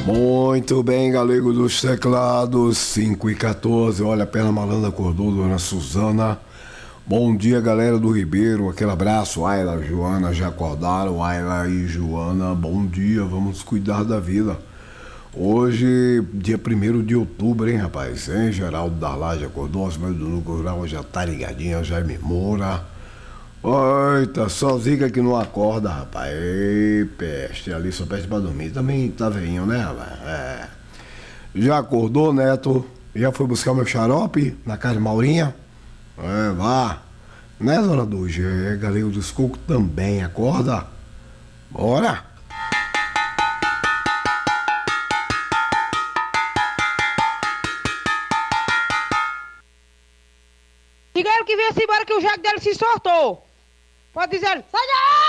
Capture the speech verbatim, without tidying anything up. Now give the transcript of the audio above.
Muito bem, galego dos teclados, cinco e quatorze. Olha, a perna malandra acordou, dona Suzana. Bom dia, galera do Ribeiro, aquele abraço. Ayla, Joana, já acordaram? Ayla e Joana, bom dia, vamos cuidar da vida. Hoje, dia primeiro de outubro, hein, rapaz? Hein, Geraldo da Laje acordou, os meus do Núcleo Rural já tá ligadinho, Jaime Moura. Eita, só zica que não acorda, rapaz. Ei, peste, ali só peste pra dormir. Também tá veinho, né, rapaz? É. Já acordou, Neto? Já foi buscar meu xarope na casa de Maurinha? É, vá. Né, dona Duja? É, galego dos cocos também acorda? Bora! Diga ele que venha-se embora que o jegue dele se soltou. Pode dizer, sai daí!